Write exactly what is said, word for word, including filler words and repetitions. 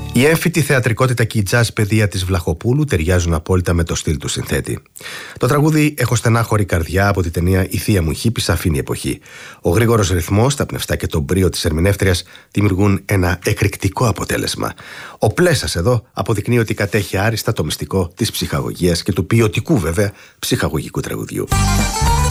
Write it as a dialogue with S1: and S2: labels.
S1: Η έμφυτη θεατρικότητα και η jazz παιδεία της Βλαχοπούλου ταιριάζουν απόλυτα με το στυλ του συνθέτη. Το τραγούδι «Έχω στενάχωρη καρδιά» από τη ταινία «Η θεία μου χίπης» αφήνει εποχή. Ο γρήγορος ρυθμός, τα πνευστά και το μπρίο της ερμηνεύτριας δημιουργούν ένα εκρηκτικό αποτέλεσμα. Ο Πλέσας εδώ αποδεικνύει ότι κατέχει άριστα το μυστικό της ψυχαγωγίας και του ποιοτικού βέβαια ψυχαγωγικού τραγουδιού.